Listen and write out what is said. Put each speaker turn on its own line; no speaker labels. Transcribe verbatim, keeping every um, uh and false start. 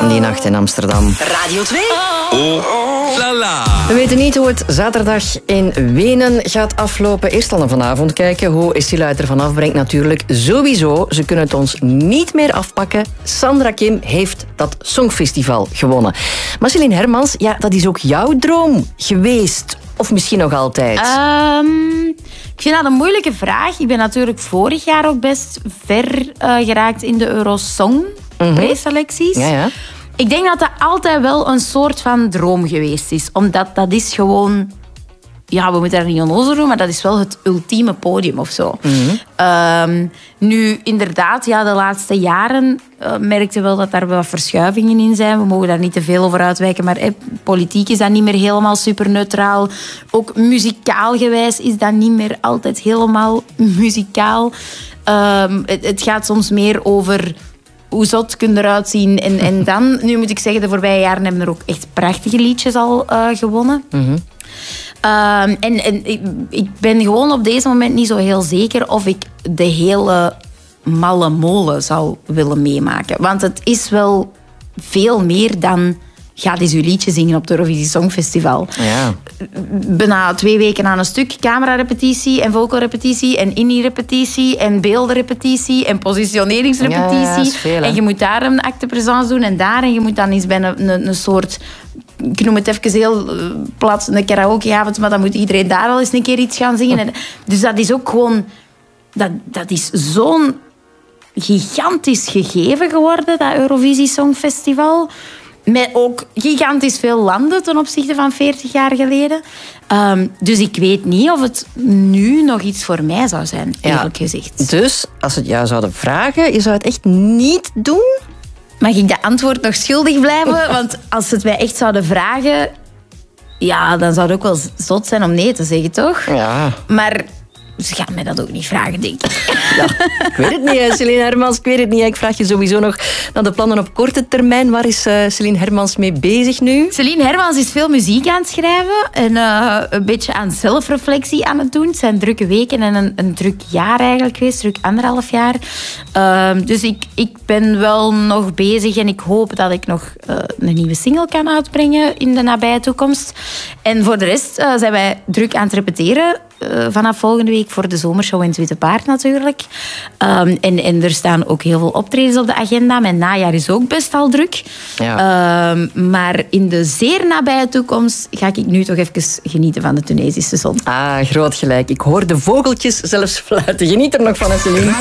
van die nacht in Amsterdam.
Radio twee.
Oh, la la.
We weten niet hoe het zaterdag in Wenen gaat aflopen. Eerst al naar vanavond kijken hoe Estila het ervan afbrengt natuurlijk. Sowieso, ze kunnen het ons niet meer afpakken. Sandra Kim heeft dat Songfestival gewonnen. Maar Celine Hermans, ja, dat is ook jouw droom geweest. Of misschien nog altijd?
Um, ik vind dat een moeilijke vraag. Ik ben natuurlijk vorig jaar ook best ver uh, geraakt in de Eurosong preselecties.
Ja, ja.
Ik denk dat dat altijd wel een soort van droom geweest is. Omdat dat is gewoon... Ja, we moeten daar niet onnozel doen, maar dat is wel het ultieme podium of zo. Mm-hmm. Um, nu, inderdaad, ja, de laatste jaren uh, merkte wel dat daar wat verschuivingen in zijn. We mogen daar niet te veel over uitwijken, maar eh, politiek is dat niet meer helemaal super neutraal. Ook muzikaal gewijs is dat niet meer altijd helemaal muzikaal. Um, het, het gaat soms meer over... Hoe zot kun je eruit zien? En, en dan, nu moet ik zeggen, de voorbije jaren hebben er ook echt prachtige liedjes al uh, gewonnen. Mm-hmm. Um, en en ik, ik ben gewoon op deze moment niet zo heel zeker of ik de hele malle molen zou willen meemaken. Want het is wel veel meer dan... Ga eens uw liedje zingen op het Eurovisie Songfestival.
Ja.
Bijna twee weken aan een stuk. Camerarepetitie en vocalrepetitie en indie-repetitie en beeldenrepetitie en positioneringsrepetitie.
Ja, ja,
en je moet daar een acte présence doen en daar. En je moet dan eens bij een, een, een soort... Ik noem het even heel plat, een karaokeavond, maar dan moet iedereen daar wel eens een keer iets gaan zingen. En, dus dat is ook gewoon... Dat, dat is zo'n gigantisch gegeven geworden, dat Eurovisie Songfestival... Met ook gigantisch veel landen ten opzichte van veertig jaar geleden. Um, dus ik weet niet of het nu nog iets voor mij zou zijn, eerlijk ja, gezegd.
Dus, als ze het jou zouden vragen, je zou het echt niet doen?
Mag ik de antwoord nog schuldig blijven? Want als ze het mij echt zouden vragen... Ja, dan zou het ook wel zot zijn om nee te zeggen, toch?
Ja.
Maar... Ze gaan mij dat ook niet vragen, denk ik.
Ja, ik weet het niet, Celine Hermans. Ik weet het niet. Ik vraag je sowieso nog naar de plannen op korte termijn. Waar is uh, Celine Hermans mee bezig nu?
Celine Hermans is veel muziek aan het schrijven. En uh, een beetje aan zelfreflectie aan het doen. Het zijn drukke weken en een, een druk jaar eigenlijk geweest. Druk anderhalf jaar. Uh, dus ik, ik ben wel nog bezig. En ik hoop dat ik nog uh, een nieuwe single kan uitbrengen in de nabije toekomst. En voor de rest uh, zijn wij druk aan het repeteren. Uh, vanaf volgende week voor de zomershow in het Witte Paard natuurlijk. Um, en, en er staan ook heel veel optredens op de agenda. Mijn najaar is ook best al druk. Ja. Um, maar in de zeer nabije toekomst ga ik nu toch even genieten van de Tunesische zon.
Ah, groot gelijk. Ik hoor de vogeltjes zelfs fluiten. Geniet er nog van, Celine.